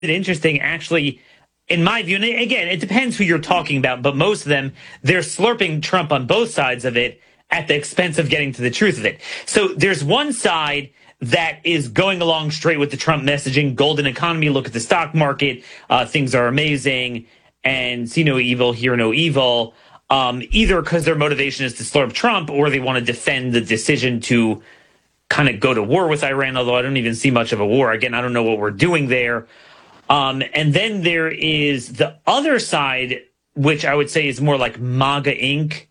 interesting, actually, in my view. And again, it depends who you're talking about, but most of them, they're slurping Trump on both sides of it at the expense of getting to the truth of it. So there's one side that is going along straight with the Trump messaging, golden economy, look at the stock market, things are amazing, and see no evil, hear no evil, either because their motivation is to slurp Trump or they want to defend the decision to kind of go to war with Iran, although I don't even see much of a war. Again, I don't know what we're doing there. And then there is the other side, which I would say is more like MAGA Inc.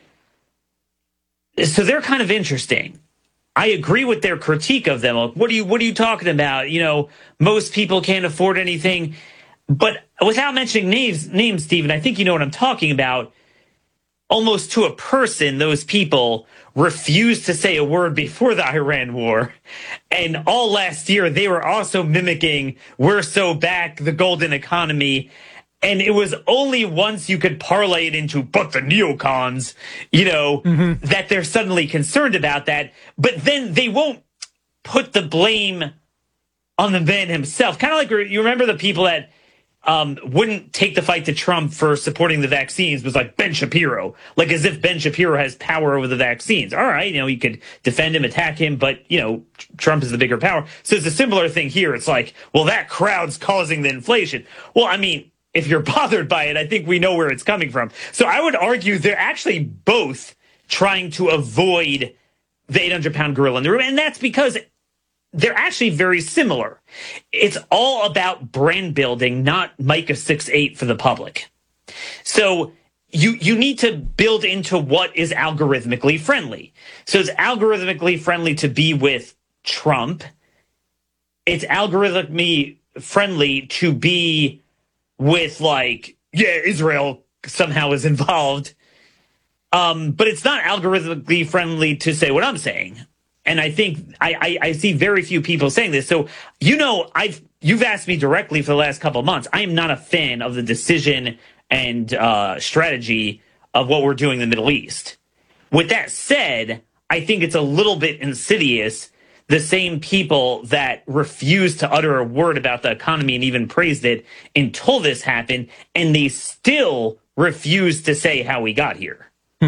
So they're kind of interesting. I agree with their critique of them. What are you talking about? You know, most people can't afford anything. But without mentioning names, Stephen, I think you know what I'm talking about. Almost to a person, those people refused to say a word before the Iran war. And all last year, they were also mimicking, we're so back, the golden economy. And it was only once you could parlay it into, but the neocons, that they're suddenly concerned about that. But then they won't put the blame on the man himself. Kind of like, you remember the people that wouldn't take the fight to Trump for supporting the vaccines was like Ben Shapiro, like as if Ben Shapiro has power over the vaccines. All right, you could defend him, attack him, but, Trump is the bigger power. So it's a similar thing here. It's like, well, that crowd's causing the inflation. Well, I mean, if you're bothered by it, I think we know where it's coming from. So I would argue they're actually both trying to avoid the 800-pound gorilla in the room. And that's because they're actually very similar. It's all about brand building, not Micah 6:8 for the public. So you need to build into what is algorithmically friendly. So it's algorithmically friendly to be with Trump. It's algorithmically friendly to be with, Israel somehow is involved. But it's not algorithmically friendly to say what I'm saying. And I think I see very few people saying this. So, you've asked me directly for the last couple of months. I am not a fan of the decision and strategy of what we're doing in the Middle East. With that said, I think it's a little bit insidious. The same people that refused to utter a word about the economy and even praised it until this happened, and they still refuse to say how we got here.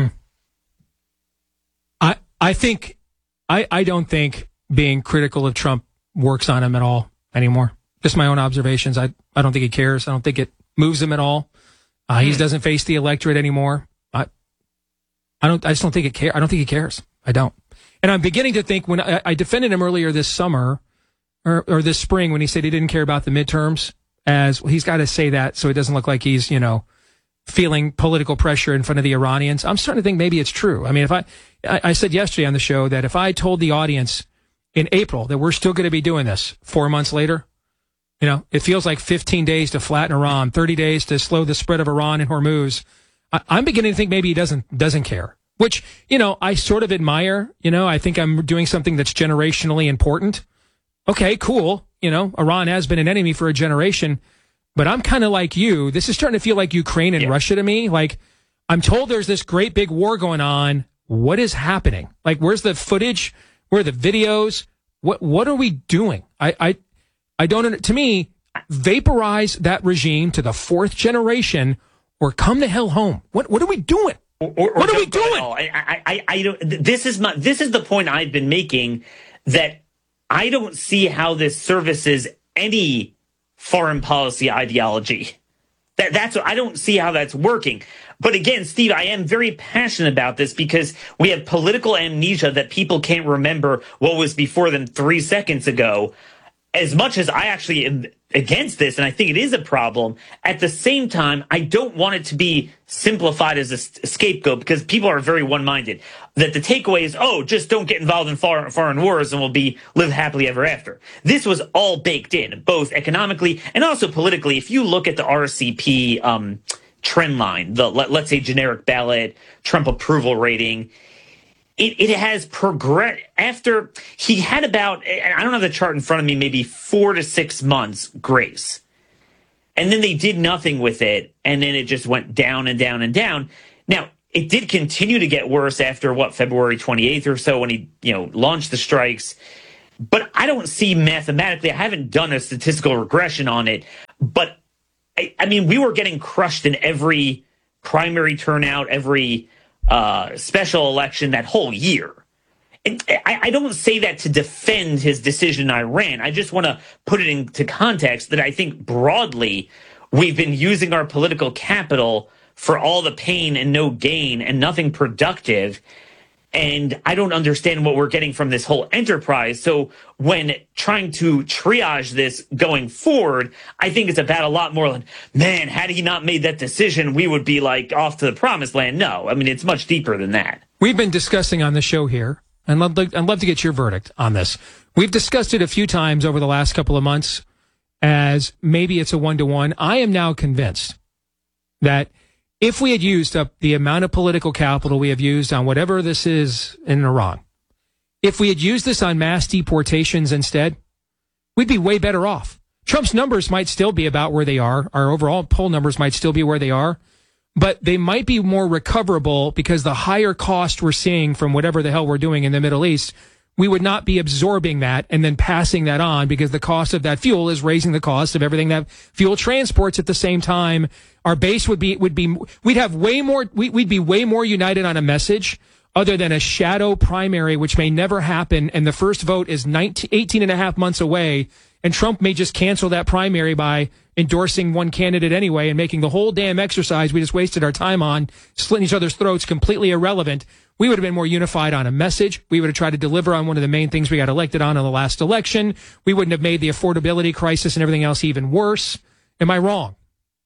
I think I don't think being critical of Trump works on him at all anymore. Just my own observations. I don't think he cares. I don't think it moves him at all. He doesn't face the electorate anymore. I just don't think it care. I don't think he cares. I don't. And I'm beginning to think when I defended him earlier this summer or this spring when he said he didn't care about the midterms, as well, he's got to say that so it doesn't look like he's, feeling political pressure in front of the Iranians. I'm starting to think maybe it's true. I mean, if I said yesterday on the show that if I told the audience in April that we're still going to be doing this 4 months later, it feels like 15 days to flatten Iran, 30 days to slow the spread of Iran and Hormuz. I'm beginning to think maybe he doesn't care, which, I sort of admire. I think I'm doing something that's generationally important. Okay, cool. Iran has been an enemy for a generation. But I'm kind of like you. This is starting to feel like Ukraine and Russia to me. Like, I'm told there's this great big war going on. What is happening? Like, where's the footage? Where are the videos? What are we doing? I don't, to me, vaporize that regime to the fourth generation or come to hell home. What are we doing? What are we doing? I don't, this is the point I've been making, that I don't see how this services any foreign policy ideology. That's I don't see how that's working. But again, Steve, I am very passionate about this because we have political amnesia that people can't remember what was before them 3 seconds ago. As much as I actually am against this, and I think it is a problem, at the same time, I don't want it to be simplified as a scapegoat because people are very one-minded. That the takeaway is, just don't get involved in foreign wars and we'll live happily ever after. This was all baked in, both economically and also politically. If you look at the RCP trend line, the let's say generic ballot, Trump approval rating, it has progressed after he had about, I don't have the chart in front of me, maybe 4 to 6 months grace. And then they did nothing with it. And then it just went down and down and down. Now, it did continue to get worse after February 28th or so when he, launched the strikes. But I don't see mathematically, I haven't done a statistical regression on it, but I mean, we were getting crushed in every primary turnout, every special election that whole year. And I don't say that to defend his decision in Iran. I just want to put it into context that I think broadly we've been using our political capital for all the pain and no gain and nothing productive. And I don't understand what we're getting from this whole enterprise. So when trying to triage this going forward, I think it's about a lot more like, man, had he not made that decision, we would be like off to the promised land. No, I mean, it's much deeper than that. We've been discussing on the show here, and I'd love to get your verdict on this. We've discussed it a few times over the last couple of months as maybe it's a 1-to-1. I am now convinced that if we had used up the amount of political capital we have used on whatever this is in Iran, if we had used this on mass deportations instead, we'd be way better off. Trump's numbers might still be about where they are. Our overall poll numbers might still be where they are, but they might be more recoverable because the higher cost we're seeing from whatever the hell we're doing in the Middle East, we would not be absorbing that and then passing that on because the cost of that fuel is raising the cost of everything that fuel transports at the same time. Our base we'd be way more united on a message other than a shadow primary, which may never happen. And the first vote is 18 and a half months away. And Trump may just cancel that primary by endorsing one candidate anyway and making the whole damn exercise we just wasted our time on, slitting each other's throats, completely irrelevant. We would have been more unified on a message. We would have tried to deliver on one of the main things we got elected on in the last election. We wouldn't have made the affordability crisis and everything else even worse. Am I wrong?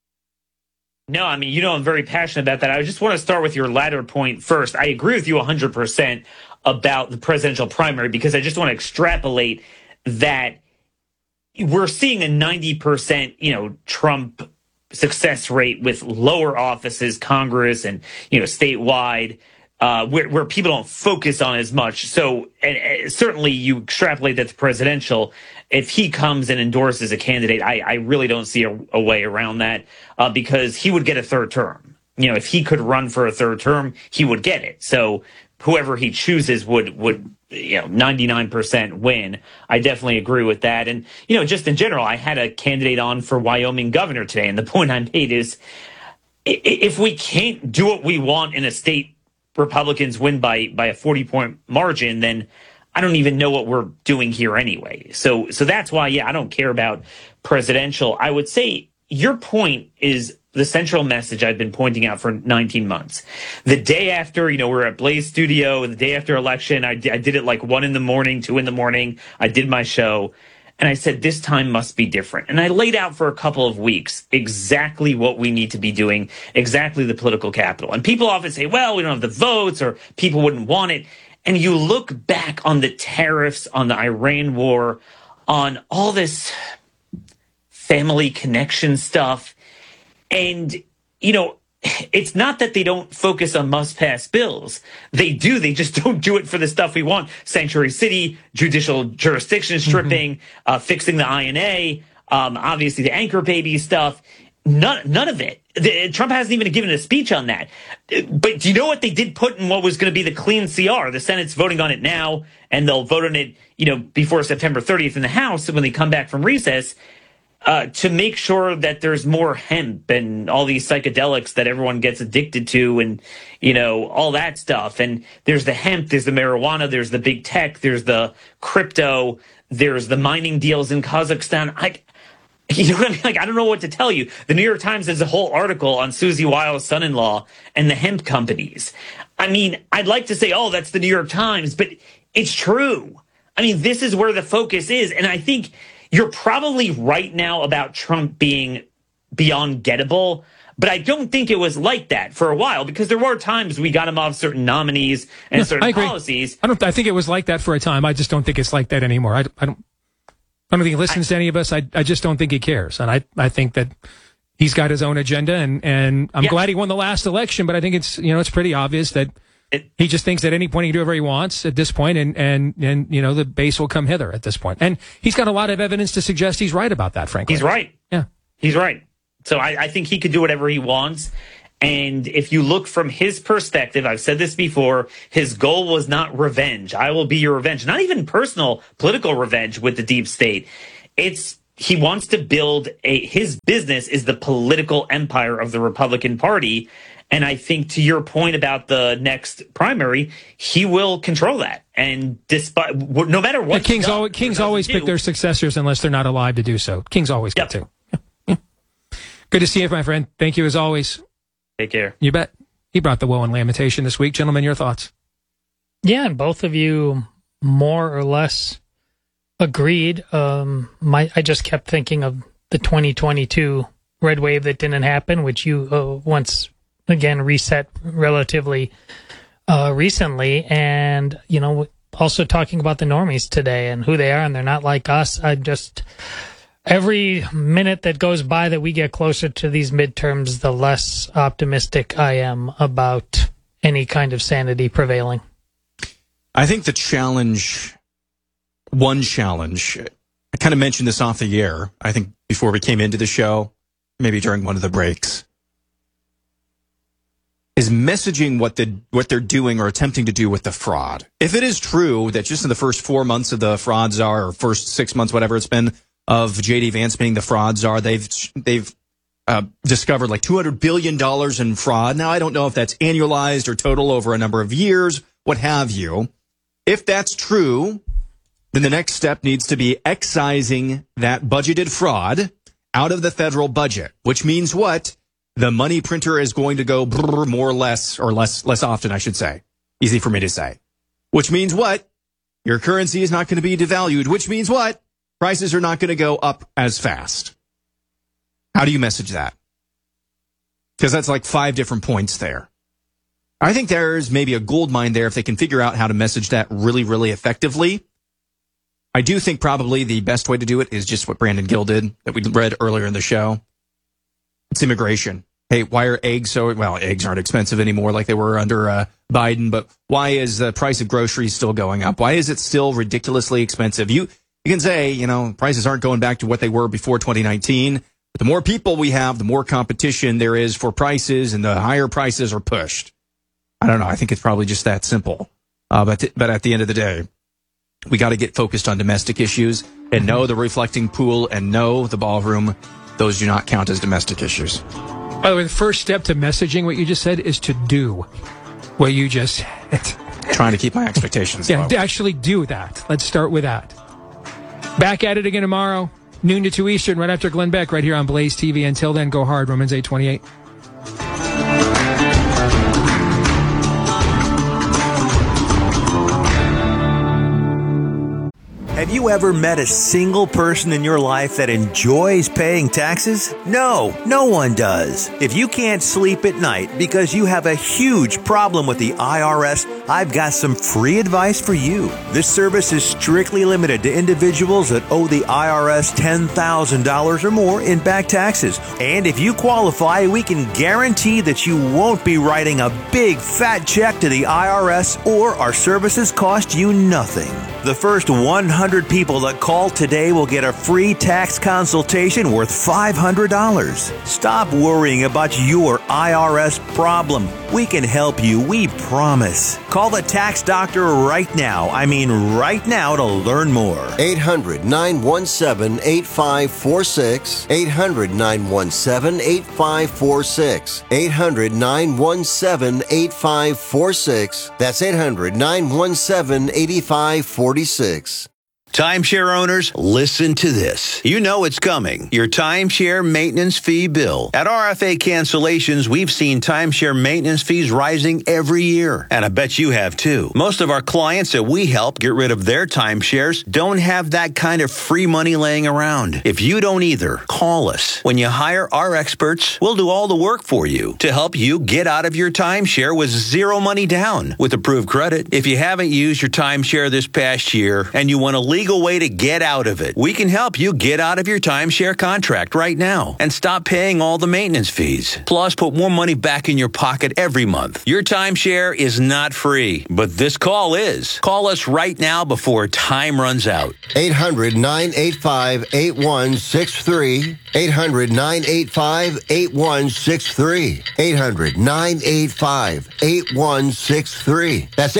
No, I mean, I'm very passionate about that. I just want to start with your latter point first. I agree with you 100% about the presidential primary because I just want to extrapolate that we're seeing a 90%, Trump success rate with lower offices, Congress and, statewide, where people don't focus on as much. So and certainly you extrapolate that to presidential. If he comes and endorses a candidate, I really don't see a way around that because he would get a third term. If he could run for a third term, he would get it. So whoever he chooses would 99% win. I definitely agree with that. And, just in general, I had a candidate on for Wyoming governor today. And the point I made is if we can't do what we want in a state, Republicans win by a 40-point margin, then I don't even know what we're doing here anyway. So that's why, I don't care about presidential. I would say your point is the central message I've been pointing out for 19 months. The day after, we're at Blaze Studio, the day after election, I did it like 1 a.m, 2 a.m. I did my show, and I said, this time must be different. And I laid out for a couple of weeks exactly what we need to be doing, exactly the political capital. And people often say, well, we don't have the votes or people wouldn't want it. And you look back on the tariffs, on the Iran war, on all this family connection stuff. And, it's not that they don't focus on must-pass bills. They do. They just don't do it for the stuff we want. Sanctuary City, judicial jurisdiction stripping, fixing the INA, obviously the anchor baby stuff. None of it. Trump hasn't even given a speech on that. But do you know what they did put in what was going to be the clean CR? The Senate's voting on it now, and they'll vote on it, before September 30th in the House when they come back from recess. To make sure that there's more hemp and all these psychedelics that everyone gets addicted to and, all that stuff. And there's the hemp, there's the marijuana, there's the big tech, there's the crypto, there's the mining deals in Kazakhstan. You know what I mean? Like, I don't know what to tell you. The New York Times has a whole article on Susie Wiles' son-in-law and the hemp companies. I mean, I'd like to say, oh, that's the New York Times, but it's true. I mean, this is where the focus is. And I think you're probably right now about Trump being beyond gettable, but I don't think it was like that for a while because there were times we got him off certain nominees and certain policies. I think it was like that for a time. I just don't think it's like that anymore. I don't think he listens to any of us. I just don't think he cares. And I think that he's got his own agenda and I'm glad he won the last election, but I think it's, it's pretty obvious that he just thinks at any point he can do whatever he wants at this point, and the base will come hither at this point. And he's got a lot of evidence to suggest he's right about that, frankly. He's right. Yeah. He's right. So I think he could do whatever he wants. And if you look from his perspective, I've said this before, his goal was not revenge. I will be your revenge. Not even personal, political revenge with the deep state. He wants to build his business is the political empire of the Republican Party. And I think to your point about the next primary, he will control that. And despite, no matter what, Kings always pick their successors unless they're not alive to do so. Kings always get to. Good to see you, my friend. Thank you as always. Take care. You bet. He brought the woe and lamentation this week. Gentlemen, your thoughts? Yeah, and both of you more or less agreed. I just kept thinking of the 2022 red wave that didn't happen, which you once again reset relatively recently. And, also talking about the normies today and who they are, and they're not like us. Every minute that goes by that we get closer to these midterms, the less optimistic I am about any kind of sanity prevailing. I think one challenge, I kind of mentioned this off the air, I think before we came into the show, maybe during one of the breaks, is messaging what they're doing or attempting to do with the fraud. If it is true that just in the first 4 months of the fraud czar, or first 6 months, whatever it's been, of J.D. Vance being the fraud czar, they've discovered like $200 billion in fraud. Now, I don't know if that's annualized or total over a number of years, what have you. If that's true, then the next step needs to be excising that budgeted fraud out of the federal budget, which means what? The money printer is going to go more or less often, I should say. Easy for me to say. Which means what? Your currency is not going to be devalued, which means what? Prices are not going to go up as fast. How do you message that? Because that's like 5 different points there. I think there's maybe a gold mine there if they can figure out how to message that really, really effectively. I do think probably the best way to do it is just what Brandon Gill did that we read earlier in the show. It's immigration. Hey, why are eggs eggs aren't expensive anymore like they were under Biden, but why is the price of groceries still going up? Why is it still ridiculously expensive? You can say, prices aren't going back to what they were before 2019. But the more people we have, the more competition there is for prices, and the higher prices are pushed. I don't know. I think it's probably just that simple. But at the end of the day, we got to get focused on domestic issues, and no, the reflecting pool, and no, the ballroom. Those do not count as domestic issues. By the way, the first step to messaging what you just said is to do what you just said. Trying to keep my expectations low. Yeah, actually do that. Let's start with that. Back at it again tomorrow, noon to 2 Eastern, right after Glenn Beck, right here on Blaze TV. Until then, go hard, Romans 8:28. Have you ever met a single person in your life that enjoys paying taxes? No, no one does. If you can't sleep at night because you have a huge problem with the IRS, I've got some free advice for you. This service is strictly limited to individuals that owe the IRS $10,000 or more in back taxes. And if you qualify, we can guarantee that you won't be writing a big fat check to the IRS, or our services cost you nothing. The first 100 people that call today will get a free tax consultation worth $500. Stop worrying about your IRS problem. We can help you, we promise. Call the tax doctor right now. I mean right now to learn more. 800-917-8546. 800-917-8546. 800-917-8546. That's 800-917-8546. Timeshare owners, listen to this. You know it's coming. Your timeshare maintenance fee bill. At RFA Cancellations, we've seen timeshare maintenance fees rising every year. And I bet you have too. Most of our clients that we help get rid of their timeshares don't have that kind of free money laying around. If you don't either, call us. When you hire our experts, we'll do all the work for you to help you get out of your timeshare with zero money down with approved credit. If you haven't used your timeshare this past year and you want to legal way to get out of it, we can help you get out of your timeshare contract right now and stop paying all the maintenance fees. Plus, put more money back in your pocket every month. Your timeshare is not free, but this call is. Call us right now before time runs out. 800-985-8163. 800-985-8163. 800-985-8163. That's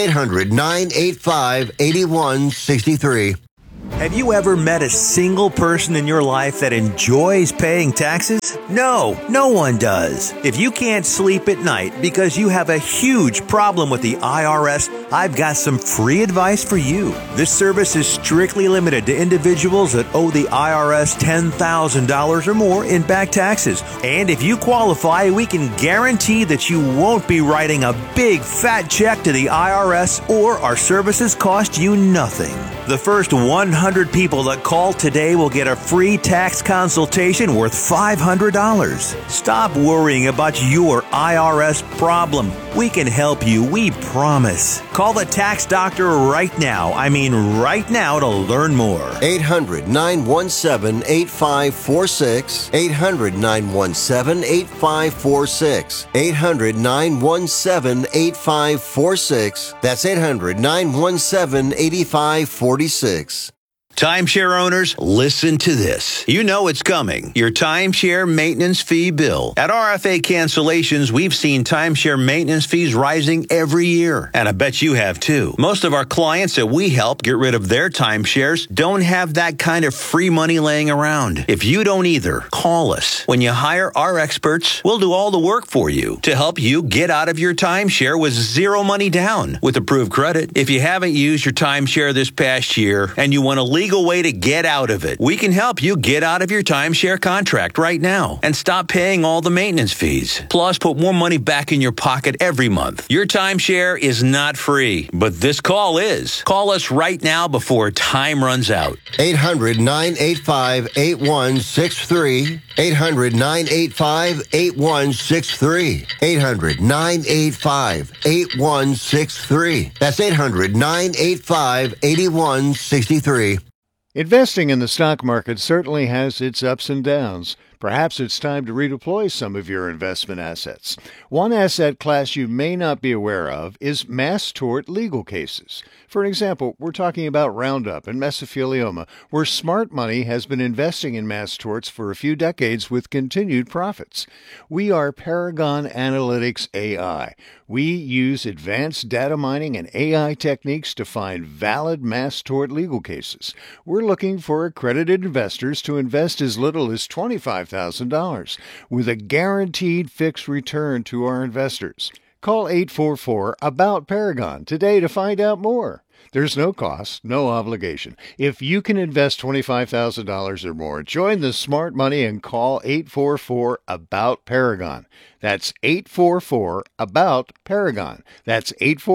800-985-8163. Have you ever met a single person in your life that enjoys paying taxes? No, no one does. If you can't sleep at night because you have a huge problem with the IRS, I've got some free advice for you. This service is strictly limited to individuals that owe the IRS $10,000 or more in back taxes. And if you qualify, we can guarantee that you won't be writing a big fat check to the IRS, or our services cost you nothing. The first 100 people that call today will get a free tax consultation worth $500. Stop worrying about your IRS problem. We can help you, we promise. Call the tax doctor right now. I mean right now, to learn more. 800-917-8546. 800-917-8546. 800-917-8546. That's 800-917-8546. Timeshare owners, listen to this. You know it's coming. Your timeshare maintenance fee bill. At RFA Cancellations, we've seen timeshare maintenance fees rising every year. And I bet you have too. Most of our clients that we help get rid of their timeshares don't have that kind of free money laying around. If you don't either, call us. When you hire our experts, we'll do all the work for you to help you get out of your timeshare with zero money down with approved credit. If you haven't used your timeshare this past year and you want to legal way to get out of it, we can help you get out of your timeshare contract right now and stop paying all the maintenance fees. Plus, put more money back in your pocket every month. Your timeshare is not free, but this call is. Call us right now before time runs out. 800-985-8163. 800-985-8163. 800-985-8163. That's 800-985-8163. Investing in the stock market certainly has its ups and downs. Perhaps it's time to redeploy some of your investment assets. One asset class you may not be aware of is mass tort legal cases. For example, we're talking about Roundup and mesothelioma, where smart money has been investing in mass torts for a few decades with continued profits. We are Paragon Analytics AI. We use advanced data mining and AI techniques to find valid mass tort legal cases. We're looking for accredited investors to invest as little as $25,000 with a guaranteed fixed return to our investors. Call 844-ABOUT-PARAGON today to find out more. There's no cost, no obligation. If you can invest $25,000 or more, join the smart money and call 844-ABOUT-PARAGON. That's 844-ABOUT-PARAGON. That's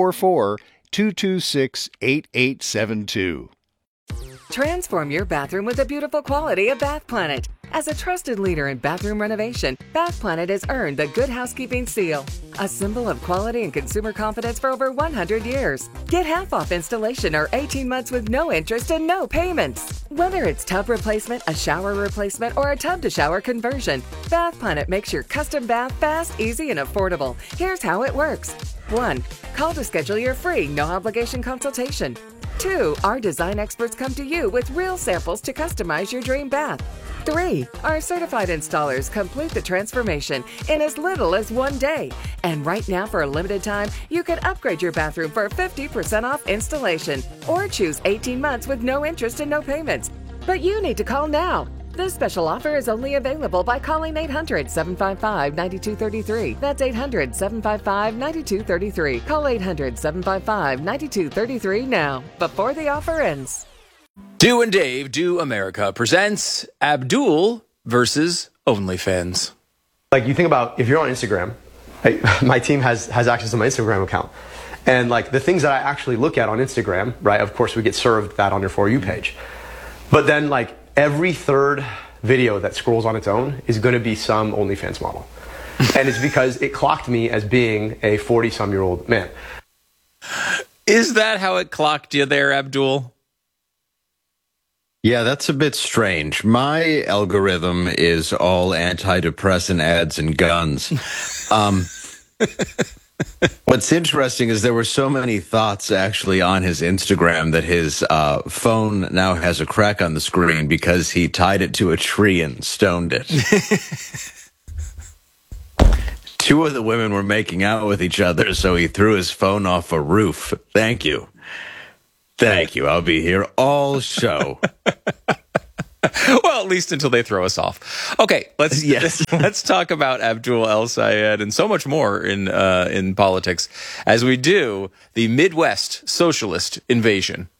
844-226-8872. Transform your bathroom with the beautiful quality of Bath Planet. As a trusted leader in bathroom renovation, Bath Planet has earned the Good Housekeeping Seal, a symbol of quality and consumer confidence for over 100 years. Get half off installation or 18 months with no interest and no payments. Whether it's tub replacement, a shower replacement, or a tub-to-shower conversion, Bath Planet makes your custom bath fast, easy, and affordable. Here's how it works. 1. Call to schedule your free, no-obligation consultation. 2. Our design experts come to you with real samples to customize your dream bath. 3. Our certified installers complete the transformation in as little as 1 day. And right now, for a limited time, you can upgrade your bathroom for 50% off installation or choose 18 months with no interest and no payments. But you need to call now. This special offer is only available by calling 800-755-9233. That's 800-755-9233. Call 800-755-9233 now, before the offer ends. Do and Dave Do America presents Abdul versus OnlyFans. Like, you think about, if you're on Instagram, my team has access to my Instagram account. And like the things that I actually look at on Instagram, right, of course we get served that on your For You page. But then like every third video that scrolls on its own is going to be some OnlyFans model. And it's because it clocked me as being a 40-some-year-old man. Is that how it clocked you there, Abdul? Yeah, that's a bit strange. My algorithm is all antidepressant ads and guns. What's interesting is there were so many thoughts actually on his Instagram that his phone now has a crack on the screen because he tied it to a tree and stoned it. Two of the women were making out with each other, so he threw his phone off a roof. Thank you. Thank you. I'll be here all show. Well, at least until they throw us off. Okay, let's talk about Abdul El-Sayed and so much more in politics as we do the Midwest socialist invasion.